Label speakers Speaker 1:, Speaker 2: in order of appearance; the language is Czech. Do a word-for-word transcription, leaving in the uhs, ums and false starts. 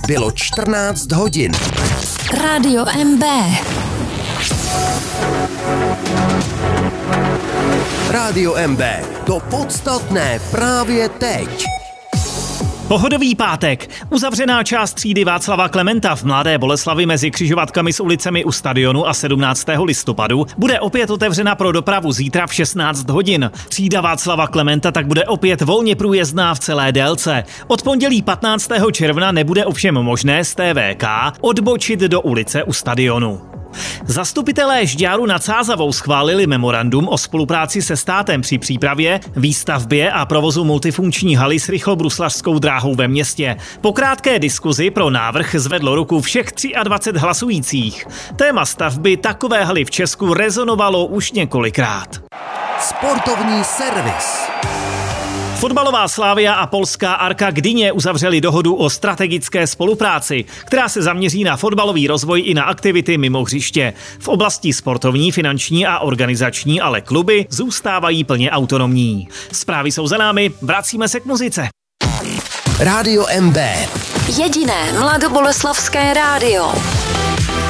Speaker 1: Bylo čtrnáct hodin.
Speaker 2: Rádio M B.
Speaker 1: Rádio M B. To podstatné právě teď.
Speaker 3: Pohodový pátek. Uzavřená část třídy Václava Klementa v Mladé Boleslavi mezi křižovatkami s ulicemi u stadionu a sedmnáctého listopadu bude opět otevřena pro dopravu zítra v šestnáct hodin. Třída Václava Klementa tak bude opět volně průjezdná v celé délce. Od pondělí patnáctého června nebude ovšem možné z T V K odbočit do ulice u stadionu. Zastupitelé Žďáru nad Sázavou schválili memorandum o spolupráci se státem při přípravě, výstavbě a provozu multifunkční haly s rychlobruslařskou dráhou ve městě. Po krátké diskuzi pro návrh zvedlo ruku všech dvacet tři hlasujících. Téma stavby takové haly v Česku rezonovalo už několikrát.
Speaker 1: Sportovní servis.
Speaker 3: Fotbalová Slavia a polská Arka Gdyně uzavřeli dohodu o strategické spolupráci, která se zaměří na fotbalový rozvoj i na aktivity mimo hřiště. V oblasti sportovní, finanční a organizační ale kluby zůstávají plně autonomní. Zprávy jsou za námi, vracíme se k muzice.
Speaker 1: Rádio M B.
Speaker 2: Jediné mladoboleslavské rádio.